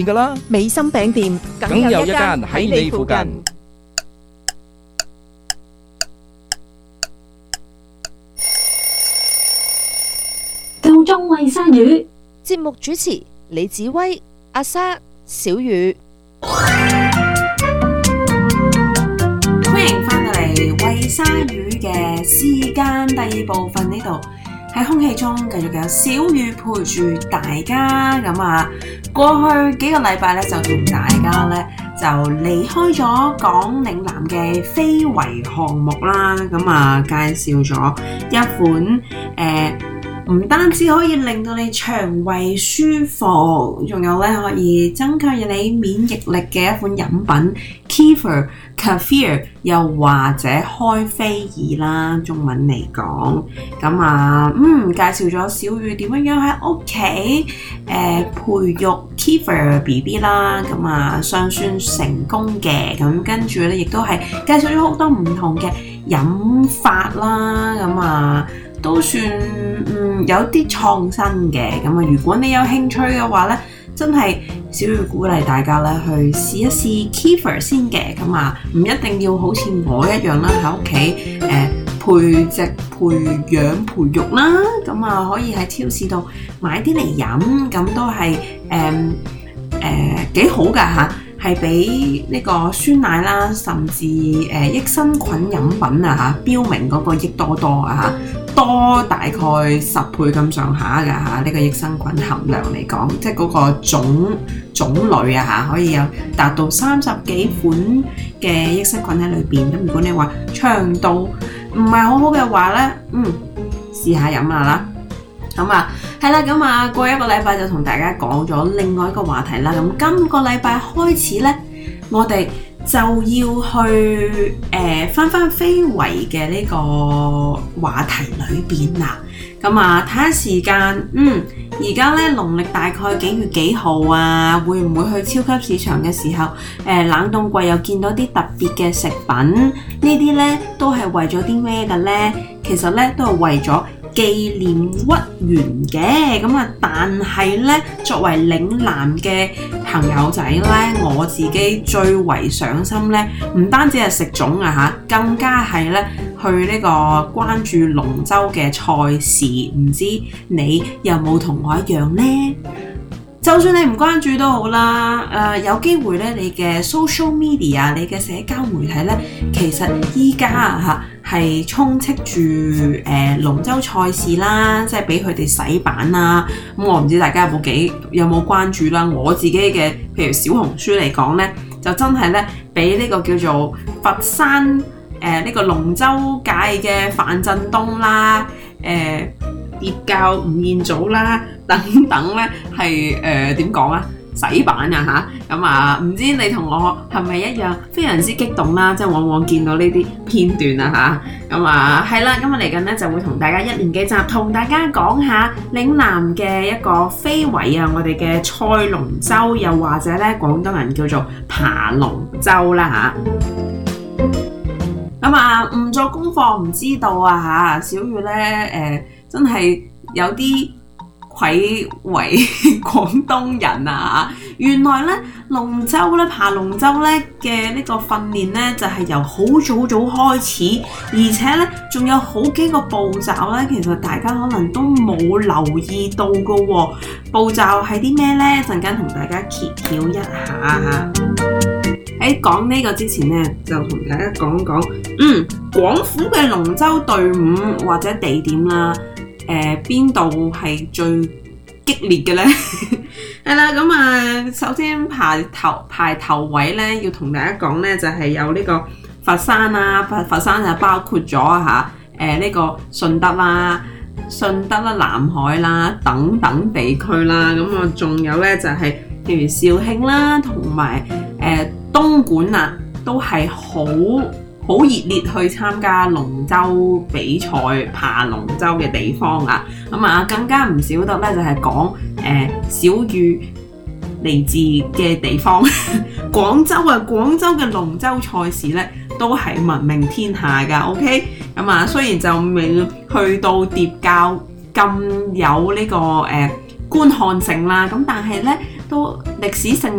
㗎啦， 美心餅店梗有一間喺你附近。 夠鐘餵鯊魚， 節目主持李子威、阿莎、小雨。 歡迎翻到嚟餵鯊魚嘅時間第二部分呢度，喺空氣中繼續有小雨陪住大家。咁啊，過去幾個禮拜咧就同大家咧就離開咗港嶺南嘅非遺項目啦。咁啊，介紹咗一款唔單止可以令到你腸胃舒服，仲有咧可以增強你免疫力嘅一款飲品 Kefir 又或者開菲爾啦，中文嚟講。咁啊，介紹咗小雨點樣喺屋企培育 Kefir BB 啦，咁啊雙酸成功嘅。咁跟住咧亦都係介紹咗好多唔同嘅飲法啦，咁啊都算有啲創新嘅。咁啊，如果你有興趣嘅話咧，真係小雨鼓勵大家咧去試一試 Kefir 先嘅。咁啊，唔一定要好似我一樣啦，喺屋企培育啦。咁啊，可以喺超市度買啲嚟飲，咁都係幾好㗎嚇。係比呢個酸奶啦，甚至益生菌飲品啊嚇，標明嗰個益多多啊嚇，多大概10倍咁上下㗎嚇。呢個益生菌含量嚟講，即係嗰個種類啊嚇，可以有達到30幾款嘅益生菌喺裏邊。咁如果你話腸道唔係好好嘅話咧，試下飲下啦。咁啊，係啦，咁啊，過一個禮拜就同大家講咗另外一個話題啦。咁今個禮拜開始呢，我哋就要去翻非遺嘅呢個話題裏邊啦。咁啊，睇下時間，而家呢，農曆大概幾月幾號啊？會唔會去超級市場嘅時候，冷凍櫃又見到啲特別嘅食品？呢啲呢都係為咗啲咩嘅呢？其實呢都係為咗紀念屈原嘅。咁啊，但係咧，作為嶺南嘅朋友仔咧，我自己最為上心咧，唔單止係食粽啊嚇，更加係咧去呢個關注龍舟嘅賽事。唔知你有冇同我一樣呢？就算你唔關注都好啦，有機會咧，你嘅 social media， 你嘅社交媒體咧，其實依家嚇係充斥住龍舟賽事啦，即係俾佢哋洗版啦。咁我唔知大家有冇關注啦。我自己嘅譬如小紅書嚟講咧，就真係咧俾呢個叫做佛山呢個龍舟界嘅范振東啦，葉教吳彥祖啦等等咧，係點講啊？洗版啊嚇，咁啊唔知你同我係咪一樣非常之激動啦？即係往往見到呢啲片段啊嚇，咁啊係啦，咁啊嚟緊咧就會同大家一連幾集同大家講下嶺南嘅一個非遺啊，我哋嘅賽龍舟，又或者咧廣東人叫做爬龍舟啦嚇。咁啊唔做功課唔知道啊嚇，小雨咧真係有啲愧為廣東人啊！原來咧龍舟咧爬龍舟咧嘅呢個訓練咧就係由好早開始，而且咧仲有好幾個步驟咧，其實大家可能都冇留意到嘅喎。步驟係啲咩咧？陣間同大家揭曉一下。喺講呢個之前咧，就同大家講廣府嘅龍舟隊伍或者地點啦。邊度係最激烈嘅呢？係啦，咁啊，首先排頭位咧，要同大家講咧，就係有呢個佛山啦，佛山就包括咗呢個順德啦、南海啦等等地區啦，咁啊，仲有咧就係譬如肇慶啦，同埋東莞啊，都係好熱烈去參加龍舟比賽、爬龍舟嘅地方啊！咁啊，更加唔少得咧，就係講小雨嚟自嘅地方廣州啊！廣州嘅龍舟賽事咧，都係聞名天下㗎。OK， 咁啊，雖然就未去到疊教咁有呢個觀看性啦，咁但係咧都歷史性